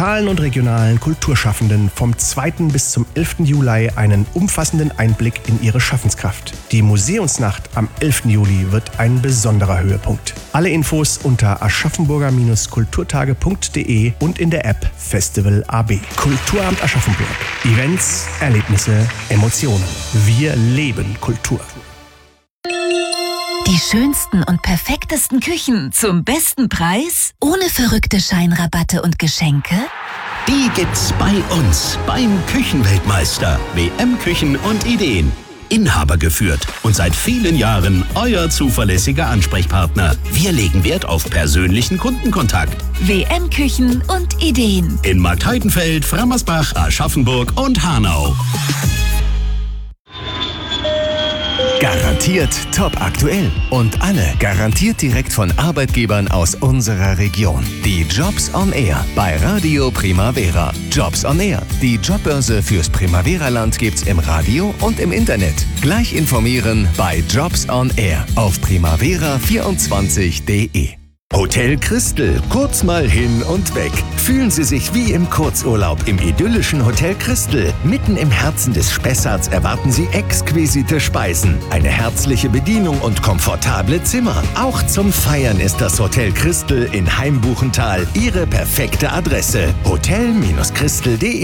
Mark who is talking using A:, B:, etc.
A: lokalen und regionalen Kulturschaffenden vom 2. bis zum 11. Juli einen umfassenden Einblick in ihre Schaffenskraft. Die Museumsnacht am 11. Juli wird ein besonderer Höhepunkt. Alle Infos unter aschaffenburger-kulturtage.de und in der App Festival AB. Kulturamt Aschaffenburg. Events, Erlebnisse, Emotionen. Wir leben Kultur.
B: Die schönsten und perfektesten Küchen zum besten Preis? Ohne verrückte Scheinrabatte und Geschenke?
C: Die gibt's bei uns, beim Küchenweltmeister. WM Küchen und Ideen. Inhaber geführt und seit vielen Jahren euer zuverlässiger Ansprechpartner. Wir legen Wert auf persönlichen Kundenkontakt.
B: WM Küchen und Ideen.
C: In Marktheidenfeld, Frammersbach, Aschaffenburg und Hanau.
D: Garantiert top aktuell und alle garantiert direkt von Arbeitgebern aus unserer Region. Die Jobs on Air bei Radio Primavera. Jobs on Air. Die Jobbörse fürs Primavera-Land gibt's im Radio und im Internet. Gleich informieren bei Jobs on Air auf primavera24.de. Hotel Christel, kurz mal hin und weg. Fühlen Sie sich wie im Kurzurlaub im idyllischen Hotel Christel. Mitten im Herzen des Spessarts erwarten Sie exquisite Speisen, eine herzliche Bedienung und komfortable Zimmer. Auch zum Feiern ist das Hotel Christel in Heimbuchental Ihre perfekte Adresse. hotel-christel.de